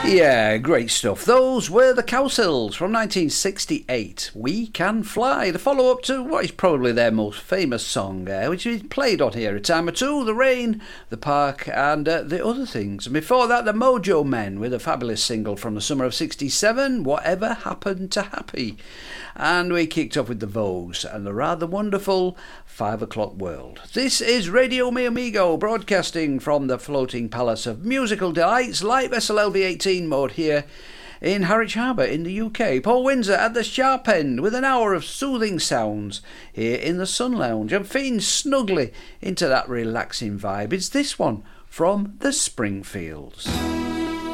Yeah, great stuff. Those were the Cowsills from 1968. We Can Fly, the follow-up to what is probably their most famous song, which is played on here a time or two, The Rain, The Park, and the other things. And before that, the Mojo Men with a fabulous single from the summer of 67, Whatever Happened to Happy. And we kicked off with the Vogues and the rather wonderful 5 O'Clock World. This is Radio Mi Amigo, broadcasting from the floating palace of musical delights, live SLLV 18 mode here in Harwich Harbour in the UK. Paul Windsor at the sharp end with an hour of soothing sounds here in the Sun Lounge. I'm feeding snugly into that relaxing vibe. It's this one from the Springfields.